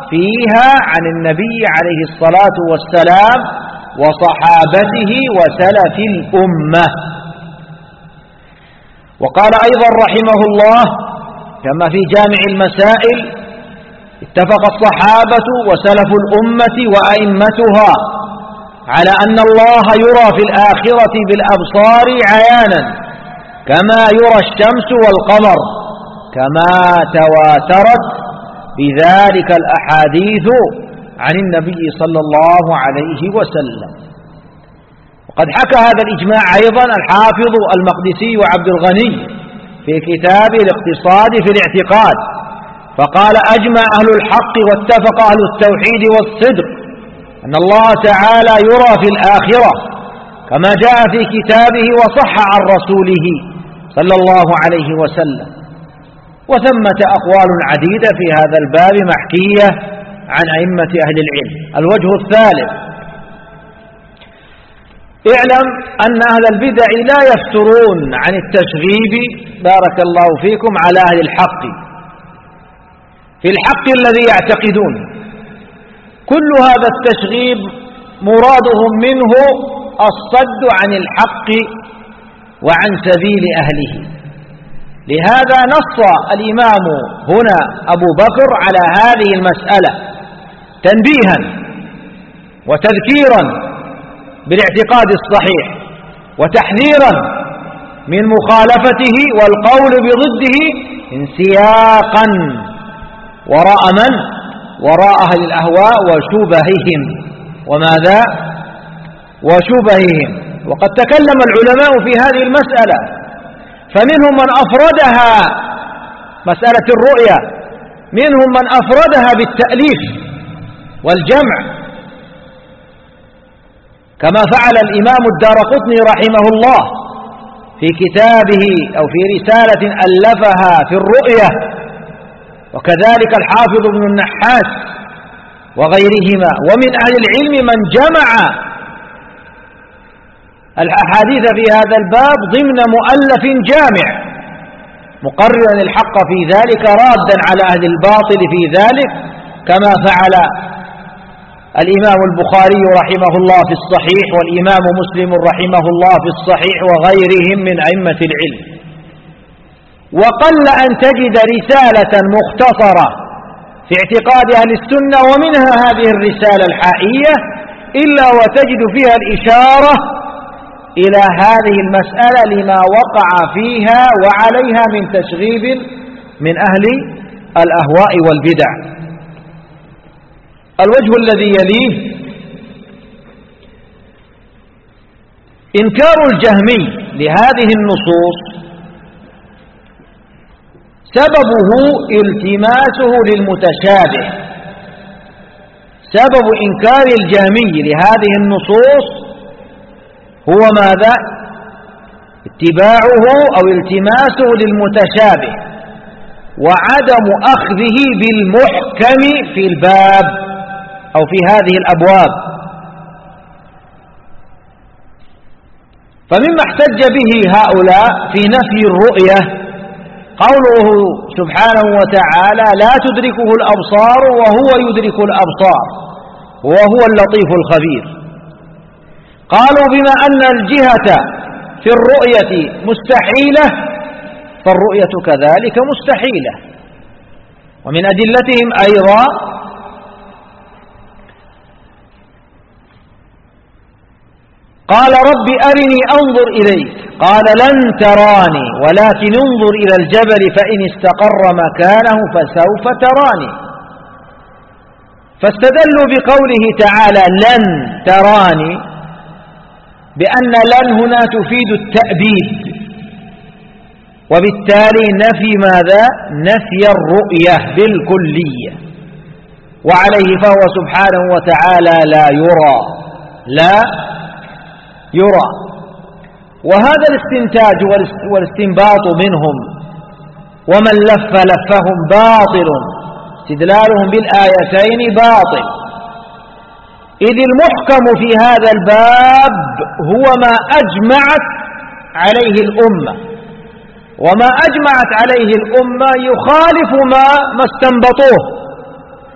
فيها عن النبي عليه الصلاة والسلام وصحابته وسلف الأمة. وقال أيضا رحمه الله كما في جامع المسائل: اتفق الصحابة وسلف الأمة وأئمتها على أن الله يرى في الآخرة بالأبصار عيانا كما يرى الشمس والقمر، كما تواترت بذلك الأحاديث عن النبي صلى الله عليه وسلم. وقد حكى هذا الإجماع أيضا الحافظ المقدسي وعبد الغني في كتاب الاقتصاد في الاعتقاد، فقال: أجمع أهل الحق واتفق أهل التوحيد والصدق أن الله تعالى يرى في الآخرة كما جاء في كتابه وصح عن رسوله صلى الله عليه وسلم. وثمة أقوال عديدة في هذا الباب محكية عن أئمة أهل العلم. الوجه الثالث: اعلم أن أهل البدع لا يفترون عن التشغيب بارك الله فيكم على أهل الحق في الحق الذي يعتقدون. كل هذا التشغيب مرادهم منه الصد عن الحق وعن سبيل أهله. لهذا نص الإمام هنا أبو بكر على هذه المسألة تنبيها وتذكيرا بالاعتقاد الصحيح وتحذيرا من مخالفته والقول بضده انسياقا وراء من؟ وراء أهل الأهواء وشبههم. وماذا؟ وشبههم. وقد تكلم العلماء في هذه المسألة، فمنهم من أفردها مسألة الرؤية، منهم من أفردها بالتأليف والجمع كما فعل الإمام الدارقطني رحمه الله في كتابه أو في رسالة ألفها في الرؤية، وكذلك الحافظ ابن النحاس وغيرهما. ومن أهل العلم من جمع الأحاديث في هذا الباب ضمن مؤلف جامع مقررا الحق في ذلك رادا على أهل الباطل في ذلك، كما فعل الإمام البخاري رحمه الله في الصحيح والإمام مسلم رحمه الله في الصحيح وغيرهم من أئمة العلم. وقل أن تجد رسالة مختصرة في اعتقاد أهل السنة ومنها هذه الرسالة الحائية إلا وتجد فيها الإشارة إلى هذه المسألة لما وقع فيها وعليها من تشغيب من أهل الأهواء والبدع. الوجه الذي يليه: إنكار الجهمي لهذه النصوص سببه التماسه للمتشابه. سبب إنكار الجهمي لهذه النصوص هو ماذا؟ اتباعه أو التماسه للمتشابه وعدم أخذه بالمحكم في الباب أو في هذه الأبواب. فمما احتج به هؤلاء في نفي الرؤية قوله سبحانه وتعالى: لا تدركه الأبصار وهو يدرك الأبصار وهو اللطيف الخبير. قالوا بما أن الجهة في الرؤية مستحيلة فالرؤية كذلك مستحيلة. ومن أدلتهم أيضا قال: رب أرني أنظر إليك قال: لن تراني ولكن انظر إلى الجبل فإن استقر مكانه فسوف تراني. فاستدلوا بقوله تعالى: لن تراني بأن لن هنا تفيد التأبيد، وبالتالي نفي ماذا؟ نفي الرؤية بالكلية. وعليه فهو سبحانه وتعالى لا يرى، لا يرى. وهذا الاستنتاج والاستنباط منهم ومن لف لفهم باطل، استدلالهم بالآيتين باطل، إذ المحكم في هذا الباب هو ما أجمعت عليه الأمة، وما أجمعت عليه الأمة يخالف ما استنبطوه